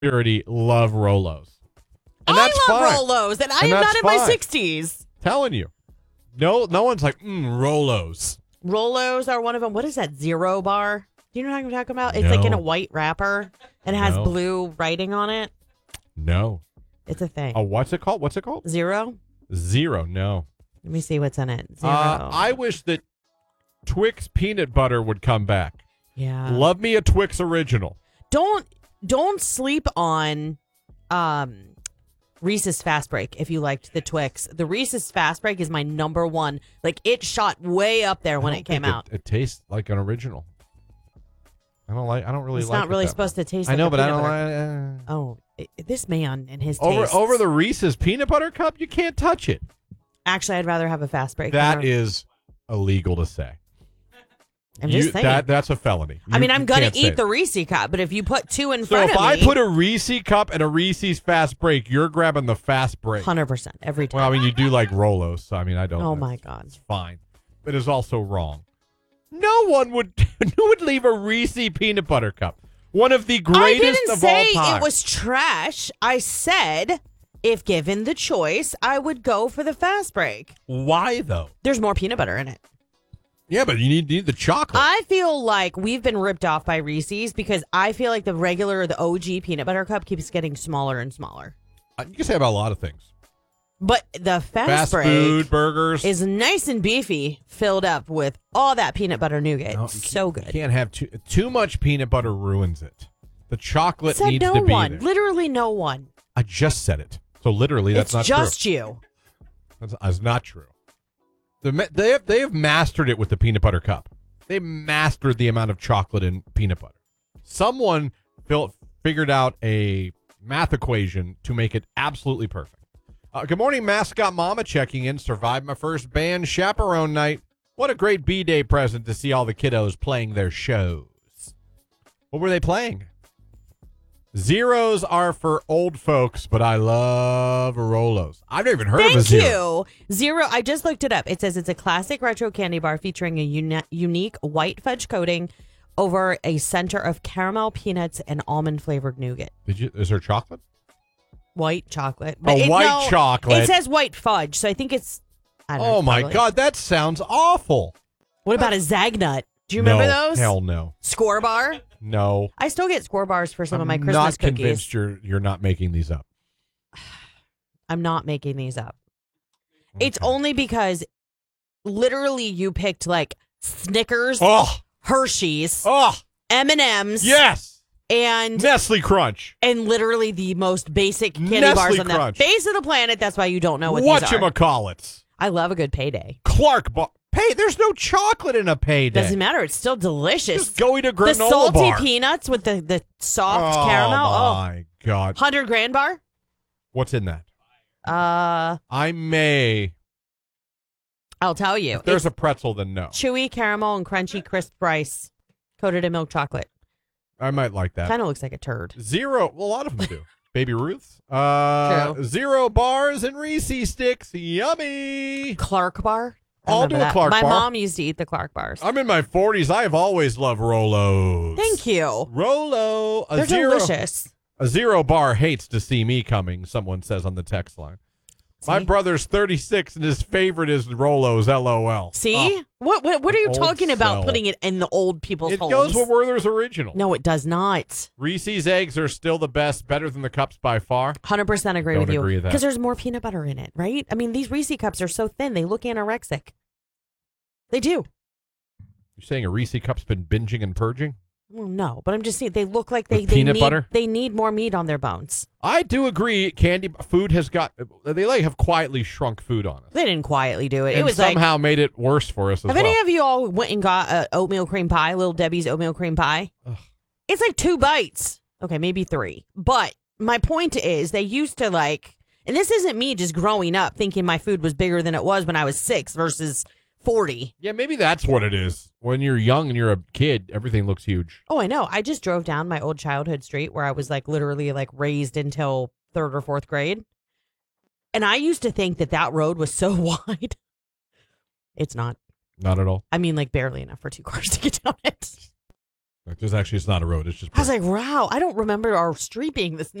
Purity love Rolos. And I that's love fine. Rolos, and I And am that's not in my fine. 60s. Telling you. No one's like, Rolos. Rolos are one of them. What is that, Zero Bar? Do you know what I'm talking about? It's like in a white wrapper, and it has blue writing on it. No. It's a thing. Oh, what's it called? Zero? Zero, no. Let me see what's in it. Zero. I wish that Twix peanut butter would come back. Yeah. Love me a Twix original. Don't sleep on Reese's Fast Break if you liked the Twix. The Reese's Fast Break is my number one. Like, it shot way up there when it came out. It tastes like an original. I don't really it's like it. It's not really that supposed much. to taste I like know, a but I peanut don't butter. like This man and his over tastes. over the Reese's peanut butter cup, you can't touch it. Actually, I'd rather have a Fast Break. That is illegal to say. I'm just saying. That's a felony. I'm going can't to say eat the that. Reese cup, but if you put two in So front if of me. I put a Reese cup and a Reese's Fast Break, you're grabbing the Fast Break. 100% every time. Well, I mean, you do like Rolos, so I mean, I don't. Oh, my God. It's fine. But it's also wrong. No one would who would leave a Reese peanut butter cup. One of the greatest of all time. I didn't say it was trash. I said if given the choice, I would go for the Fast Break. Why, though? There's more peanut butter in it. Yeah, but you need the chocolate. I feel like we've been ripped off by Reese's because I feel like the OG peanut butter cup keeps getting smaller and smaller. You can say about a lot of things. But the Fast Break food, burgers. is nice and beefy, filled up with all that peanut butter nougat. No, So good. You can't have too much peanut butter ruins it. The chocolate Said needs no to be one. there. Literally no one. I just said it. So literally, that's It's not just true. you. That's not true. They have mastered it with the peanut butter cup. They mastered the amount of chocolate in peanut butter. Someone figured out a math equation to make it absolutely perfect. Good morning, Mascot Mama checking in. Survived my first band chaperone night. What a great B-Day present to see all the kiddos playing their shows. What were they playing? Zeros are for old folks, but I love Rolos. I've never even heard of a zero. Thank you. Zero, I just looked it up. It says it's a classic retro candy bar featuring a unique white fudge coating over a center of caramel, peanuts, and almond-flavored nougat. Is there chocolate? White chocolate. Chocolate. It says white fudge, so I think it's... I don't know, Oh, my probably. God. That sounds awful. What about a Zagnut? Do you remember those? Hell no. Score bar? No. I still get score bars for some of my I'm Christmas not cookies. convinced you're not making these up. I'm not making these up. It's only because literally you picked like Snickers, Hershey's, M&M's, yes, and Nestle Crunch, and literally the most basic candy Nestle bars on Crunch. the face of the planet. That's why you don't know what these are. Whatchamacallits. I love a good payday. Clark bar. There's no chocolate in a payday. Doesn't matter. It's still delicious. Just go eat a granola the salty bar. peanuts with the soft caramel. Oh my God. 100 grand bar. What's in that? I'll tell you. If there's a pretzel, then no. Chewy caramel and crunchy crisp rice coated in milk chocolate. I might like that. Kind of looks like a turd. Zero. Well, a lot of them do. Baby Ruth's. True. 0 bars and Reese sticks. Yummy. Clark bar. I'll do a Clark My bar. mom used to eat the Clark bars. I'm in my 40s. I've always loved Rolos. Thank you. Rolo. They're delicious. A 0 bar hates to see me coming, someone says on the text line. My brother's 36 and his favorite is Rolos, LOL. See? What are you old talking about cell. putting it in the old people's homes? It goes with Werther's Original. No, it does not. Reese's eggs are still the best, better than the cups by far. 100% agree Don't with you. agree with that. Because there's more peanut butter in it, right? I mean, these Reese cups are so thin, they look anorexic. They do. You're saying a Reese cup's been binging and purging? Well, no, but I'm just saying they look like they peanut need, butter? They need more meat on their bones. I do agree. Food has got, they have quietly shrunk food on us. They didn't quietly do it. And It was somehow made it worse for us as have well. any of you all went and got oatmeal cream pie, Little Debbie's oatmeal cream pie? Ugh. It's like 2 bites. Okay, maybe 3. But my point is they used to and this isn't me just growing up thinking my food was bigger than it was when I was 6 versus 40. Yeah, maybe that's what it is. When you're young and you're a kid, everything looks huge. Oh, I know. I just drove down my old childhood street where I was literally raised until 3rd or 4th grade. And I used to think that road was so wide. It's not. Not at all. I mean, barely enough for 2 cars to get down it. There's actually, it's not a road. It's just I was like, wow, I don't remember our street being this